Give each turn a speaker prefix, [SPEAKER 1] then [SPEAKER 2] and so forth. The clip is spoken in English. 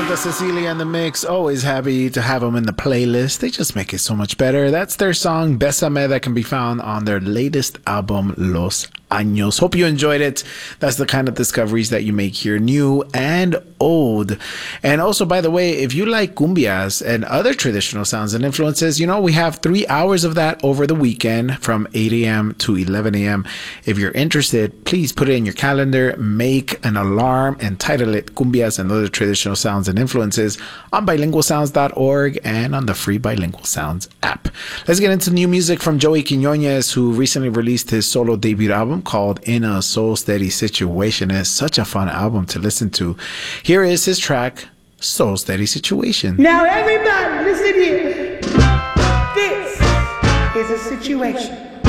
[SPEAKER 1] Santa Cecilia in the mix. Always happy to have them in the playlist. They just make it so much better. That's their song Bésame that can be found on their latest album Los Años. Hope you enjoyed it. That's the kind of discoveries that you make here, new and old. And also, by the way, if you like cumbias and other traditional sounds and influences, you know, we have 3 hours of that over the weekend from 8 a.m. to 11 a.m. If you're interested, please put it in your calendar, make an alarm, and title it Cumbias and Other Traditional Sounds and Influences on bilingualsounds.org and on the free Bilingual Sounds app. Let's get into new music from Joey Quiñones, who recently released his solo debut album called In a Soul Steady Situation. It's such a fun album to listen to. Here is his track, Soul Steady Situation.
[SPEAKER 2] Now everybody, listen here. This is a situation.